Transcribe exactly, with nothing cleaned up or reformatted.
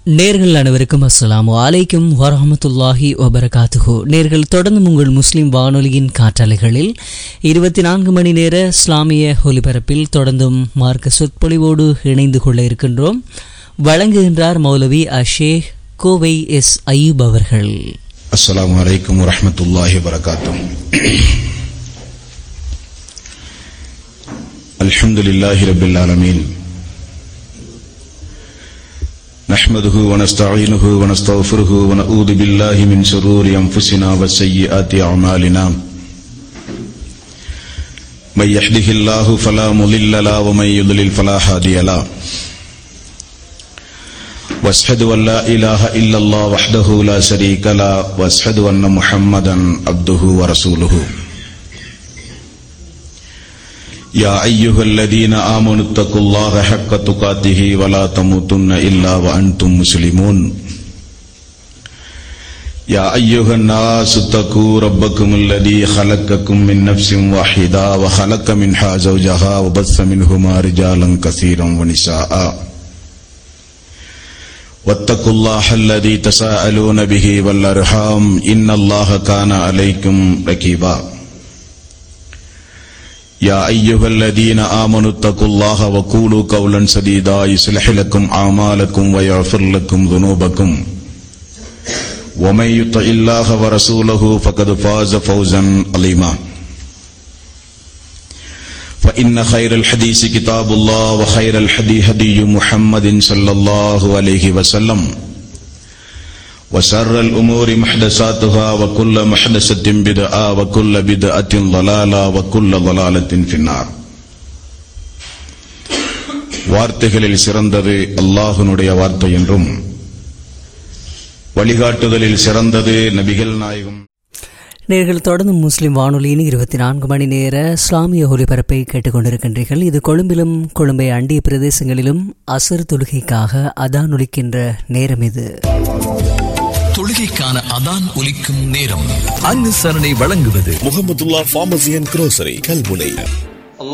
நேர்கள் அனைவருக்கும் அஸ்ஸலாமு அலைக்கும் வரஹ்மத்துல்லாஹி வபரகாத்துஹு. நேர்கள் தொடர்ந்து உங்கள் முஸ்லிம் வானொலியின் காற்றலைகளில் இருபத்தி நான்கு மணி நேர இஸ்லாமிய ஒலிபரப்பில் தொடர்ந்தும் மார்க்க சொற்பொழிவோடு இணைந்து கொள்ள இருக்கின்றோம். வழங்குகின்றார் மௌலவி அஷேக் கோவை எஸ் அய்யூப் அவர்கள். அஸ்ஸலாமு அலைக்கும் வரஹ்மத்துல்லாஹி வபரகாத்துஹு. அல்ஹம்துலில்லாஹி ரப்பில் ஆலமீன். نحمده ونستعينه ونستغفره ونعوذ بالله من شرور أنفسنا وسيئات أعمالنا من يهده الله فلا مضل له ومن يضلل فلا هادي له واشهد أن لا إله إلا الله وحده لا شريك له واشهد أن محمدا عبده ورسوله. يا أيها الذين آمنوا اتقوا الله حق تقاته ولا تموتن إلا وأنتم مسلمون. يا أيها الناس اتقوا ربكم الذي خلقكم من نفس واحدة وخلق منها زوجها وبث منهما رجالا كثيرا ونساء واتقوا الله الذي تساءلون به والأرحام إن الله كان عليكم رقيبا. يا أيها الذين آمنوا اتقوا الله وقولوا قولا سديدا يصلح لكم أعمالكم ويغفر لكم ذنوبكم ومن يطع الله ورسوله فقد فاز فوزا عظيما. فإن خير الحديث كتاب الله وخير الهدي هدي محمد صلى الله عليه وسلم وشر الأمور محدثاتها وكل محدثة بدعة وكل بدعة ضلالة وكل ضلالة في النار. வார்த்தைகளில் சிறந்தது அல்லாஹ்வுடைய வார்த்தை என்றும் வழிகாட்டுதலில் சிறந்தது நபிகள் நாயகம். நேர்கள் தொடர்ந்து முஸ்லிம் வானொலியின் இருபத்தி நான்கு மணி நேர இஸ்லாமிய ஒலிபரப்பை கேட்டுக்கொண்டிருக்கின்றீர்கள். இது கொழும்பிலும் கொழும்பை அண்டிய பிரதேசங்களிலும் அசர் தொழுகைக்காக அதான் ஒலிக்கின்ற நேரம். இது தொழுகைக்கான அதான் ஒலிக்கும் நேரம். அனுசரணை வழங்குவது முஹம்மதுல்லாஹ் ஃபார்மசி அண்ட் குரோசரி கல்முனை.